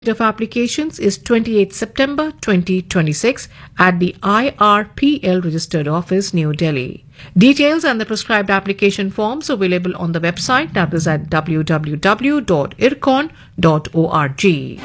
of applications is 28 September 2026 at the IRPL registered office, New Delhi. Details and the prescribed application forms available on the website, that is at www.ircon.org.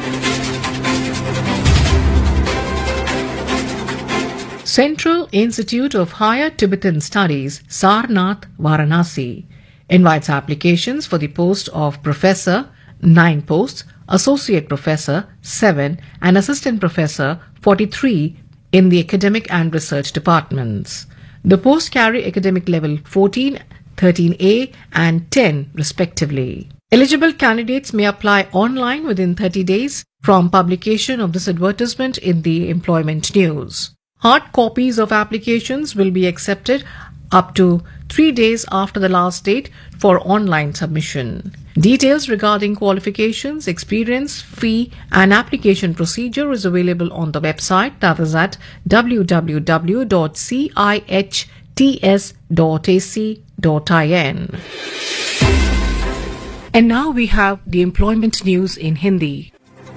Central Institute of Higher Tibetan Studies, Sarnath, Varanasi, invites applications for the post of Professor, 9 posts, Associate Professor, 7, and Assistant Professor, 43, in the academic and research departments. The posts carry academic level 14, 13A, and 10, respectively. Eligible candidates may apply online within 30 days from publication of this advertisement in the Employment News. Hard copies of applications will be accepted up to 3 days after the last date for online submission. Details regarding qualifications, experience, fee, and application procedure is available on the website, that is at www.cihts.ac.in. And now we have the employment news in Hindi.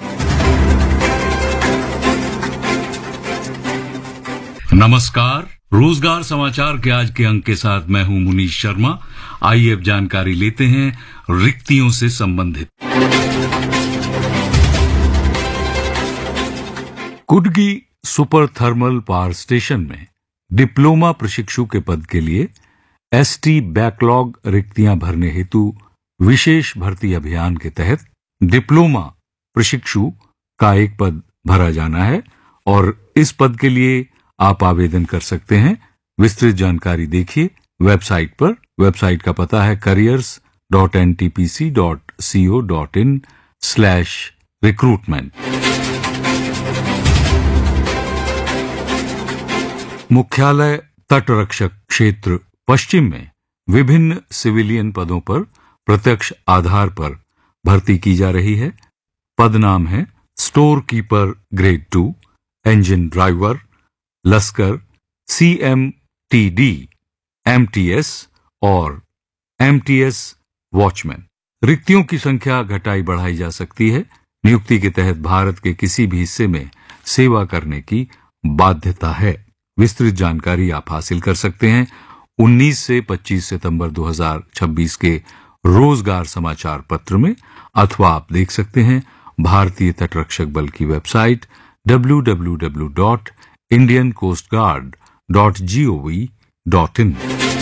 नमस्कार, रोजगार समाचार के आज के अंक के साथ मैं हूं मुनीश शर्मा। आइए अब जानकारी लेते हैं रिक्तियों से संबंधित। कुडगी सुपर थर्मल पावर स्टेशन में डिप्लोमा प्रशिक्षु के पद के लिए एसटी बैकलॉग रिक्तियां भरने हेतु विशेष भर्ती अभियान के तहत डिप्लोमा प्रशिक्षु का एक पद भरा जाना है और इस पद के लिए आप आवेदन कर सकते हैं। विस्तृत जानकारी देखिए वेबसाइट पर। वेबसाइट का पता है careers.ntpc.co.in/recruitment। मुख्यालय तटरक्षक क्षेत्र पश्चिम में विभिन्न सिविलियन पदों पर प्रत्यक्ष आधार पर भर्ती की जा रही है। पद नाम है store keeper grade 2, engine driver, लश्कर, CMTD, MTS और MTS वॉचमैन। रिक्तियों की संख्या घटाई बढ़ाई जा सकती है। नियुक्ति के तहत भारत के किसी भी हिस्से में सेवा करने की बाध्यता है। विस्तृत जानकारी आप हासिल कर सकते हैं 19 से 25 सितंबर 2026 के रोजगार समाचार पत्र में, अथवा आप देख सकते हैं भारतीय तटरक्षक बल की वेबसाइट www.indiancoastguard.gov.in।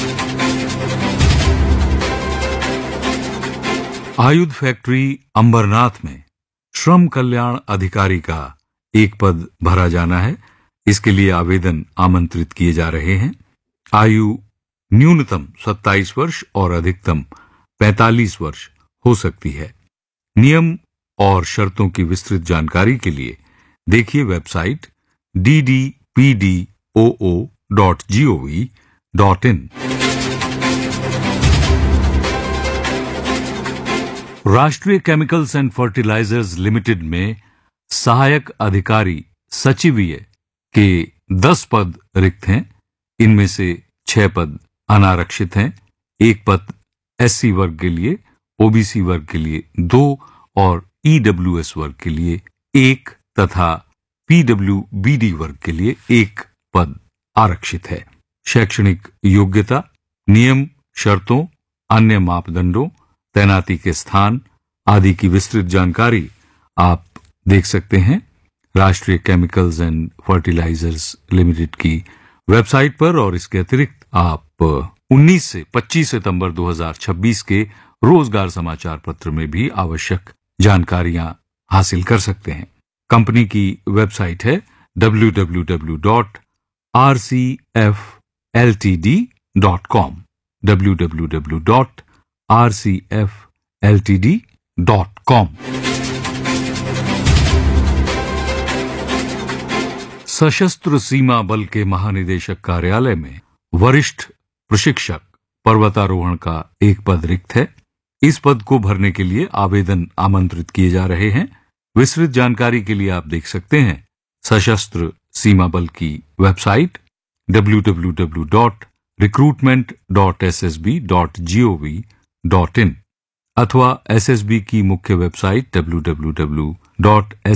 आयुध फैक्ट्री अंबरनाथ में श्रम कल्याण अधिकारी का एक पद भरा जाना है। इसके लिए आवेदन आमंत्रित किए जा रहे हैं। आयु न्यूनतम 27 वर्ष और अधिकतम 45 वर्ष हो सकती है। नियम और शर्तों की विस्तृत जानकारी के लिए देखिए वेबसाइट ddpdoo.gov.in। राष्ट्रीय केमिकल्स एंड फर्टिलाइजर्स लिमिटेड में सहायक अधिकारी सचिवीय के 10 पद रिक्त हैं। इनमें से 6 पद अनारक्षित हैं। एक पद SC वर्ग के लिए, OBC वर्ग के लिए 2 और EWS वर्ग के लिए 1 तथा PWBD वर्ग के लिए 1 पद आरक्षित है। शैक्षणिक योग्यता, नियम, शर्तों, अन्य मापदंडों, तैनाती के स्थान आदि की विस्तृत जानकारी आप देख सकते हैं राष्ट्रीय केमिकल्स एंड फर्टिलाइजर्स लिमिटेड की वेबसाइट पर। और इसके अतिरिक्त आप 19 से 25 सितंबर 2026 के रोजगार समाचार पत्र में भी आवश्यक जानकारियां हासिल कर सकते हैं। कंपनी की वेबसाइट है www.rcfltd.com www.rcfltd.com। सशस्त्र सीमा बल के महानिदेशक कार्यालय में वरिष्ठ प्रशिक्षक पर्वतारोहण का एक पद रिक्त है। इस पद को भरने के लिए आवेदन आमंत्रित किए जा रहे हैं। विस्तृत जानकारी के लिए आप देख सकते हैं सशस्त्र सीमा बल की वेबसाइट www.recruitment.ssb.gov.in। अथवा एसएसबी की मुख्य वेबसाइट www.ssb.gov